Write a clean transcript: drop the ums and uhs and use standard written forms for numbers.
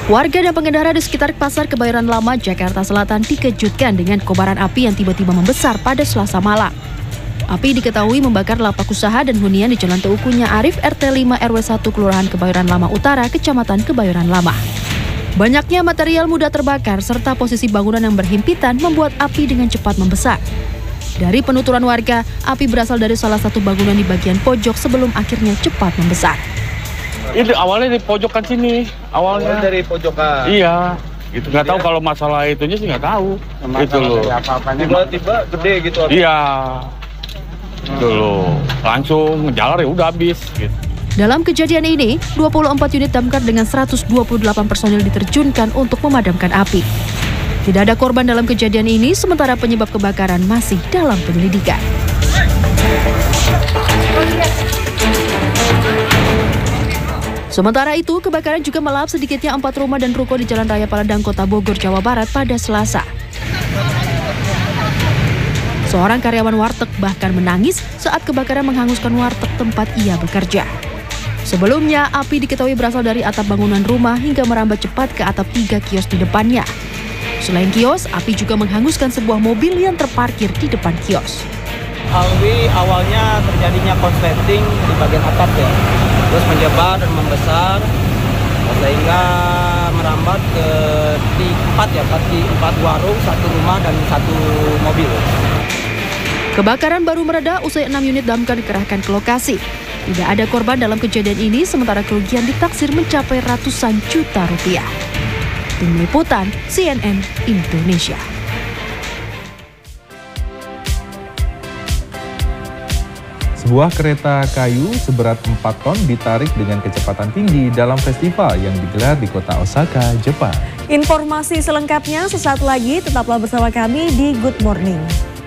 Warga dan pengendara di sekitar Pasar Kebayoran Lama, Jakarta Selatan dikejutkan dengan kobaran api yang tiba-tiba membesar pada Selasa malam. Api diketahui membakar lapak usaha dan hunian di Jalan Teukunya Arif RT 5 RW 1 Kelurahan Kebayoran Lama Utara, Kecamatan Kebayoran Lama. Banyaknya material mudah terbakar serta posisi bangunan yang berhimpitan membuat api dengan cepat membesar. Dari penuturan warga, api berasal dari salah satu bangunan di bagian pojok sebelum akhirnya cepat membesar. Ini awalnya di pojokan sini, awalnya dari pojokan. Iya, gitu. Nggak tahu kalau masalah itunya sih nggak tahu. Itu loh. Tiba-tiba gede gitu. Iya, itu loh. Langsung jalan ya udah habis. Gitu. Dalam kejadian ini, 24 unit damkar dengan 128 personil diterjunkan untuk memadamkan api. Tidak ada korban dalam kejadian ini, sementara penyebab kebakaran masih dalam penyelidikan. Sementara itu, kebakaran juga melahap sedikitnya 4 rumah dan ruko di Jalan Raya Paledang, Kota Bogor, Jawa Barat pada Selasa. Seorang karyawan warteg bahkan menangis saat kebakaran menghanguskan warteg tempat ia bekerja. Sebelumnya, api diketahui berasal dari atap bangunan rumah hingga merambat cepat ke atap 3 kios di depannya. Selain kios, api juga menghanguskan sebuah mobil yang terparkir di depan kios. Awalnya terjadinya konsleting di bagian atap ya, terus menyebar dan membesar sehingga merambat ke empat warung, 1 rumah dan 1 mobil. Kebakaran baru mereda usai 6 unit damkar dikerahkan ke lokasi. Tidak ada korban dalam kejadian ini, sementara kerugian ditaksir mencapai ratusan juta rupiah. Tim Liputan CNN Indonesia. Sebuah kereta kayu seberat 4 ton ditarik dengan kecepatan tinggi dalam festival yang digelar di kota Osaka, Jepang. Informasi selengkapnya sesaat lagi, tetaplah bersama kami di Good Morning.